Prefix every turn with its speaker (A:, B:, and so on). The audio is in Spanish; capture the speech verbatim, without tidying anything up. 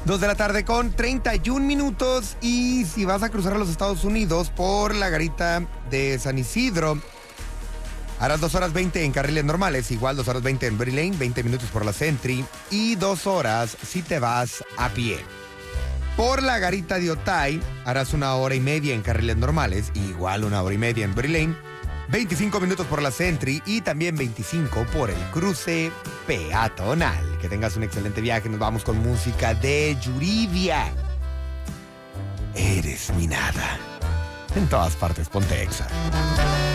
A: Dos de la tarde con treinta y un minutos. Y si vas a cruzar a los Estados Unidos por la garita de San Isidro, harás dos horas veinte en carriles normales, igual dos horas veinte en Berry Lane, veinte minutos por la Sentry y dos horas si te vas a pie. Por la garita de Otay harás una hora y media en carriles normales, igual una hora y media en Berry Lane, veinticinco minutos por la Sentry y también veinticinco por el cruce peatonal. Que tengas un excelente viaje. Nos vamos con música de Yuridia. Eres mi nada. En todas partes, ponte Exa.